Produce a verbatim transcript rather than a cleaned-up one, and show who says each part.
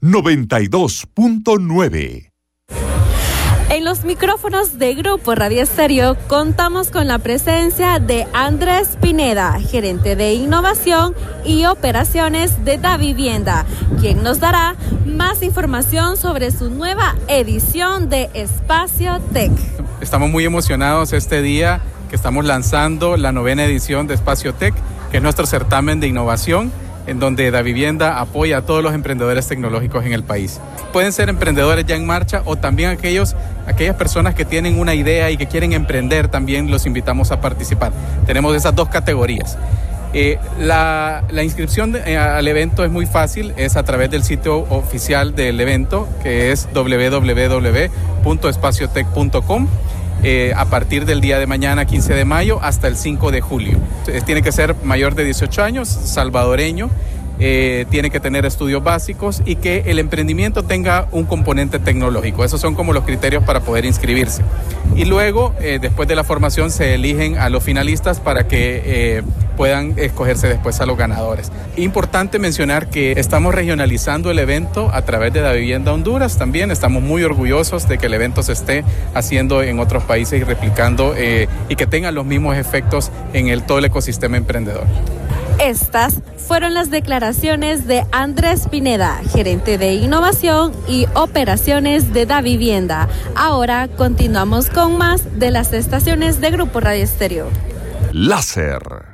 Speaker 1: noventa y dos punto nueve.
Speaker 2: En los micrófonos de Grupo Radio Estéreo contamos con la presencia de Andrés Pineda, gerente de innovación y operaciones de Davivienda, quien nos dará más información sobre su nueva edición de Espacio Tech.
Speaker 3: Estamos muy emocionados este día que estamos lanzando la novena edición de Espacio Tech, que es nuestro certamen de innovación, en donde Davivienda apoya a todos los emprendedores tecnológicos en el país. Pueden ser emprendedores ya en marcha o también aquellos, aquellas personas que tienen una idea y que quieren emprender, también los invitamos a participar. Tenemos esas dos categorías. Eh, la, la inscripción de, eh, al evento es muy fácil, es a través del sitio oficial del evento, que es doble u doble u doble u punto espacio tech punto com. Eh, a partir del día de mañana, quince de mayo, hasta el cinco de julio. Entonces, tiene que ser mayor de dieciocho años, salvadoreño, eh, tiene que tener estudios básicos y que el emprendimiento tenga un componente tecnológico. Esos son como los criterios para poder inscribirse. Y luego, eh, después de la formación, se eligen a los finalistas para que eh, puedan escogerse después a los ganadores. Importante mencionar que estamos regionalizando el evento a través de Davivienda Honduras también. Estamos muy orgullosos de que el evento se esté haciendo en otros países y replicando eh, y que tenga los mismos efectos en el, todo el ecosistema emprendedor.
Speaker 2: Estas fueron las declaraciones de Andrés Pineda, gerente de innovación y operaciones de Davivienda. Ahora continuamos con más de las estaciones de Grupo Radio Estéreo.
Speaker 1: Láser.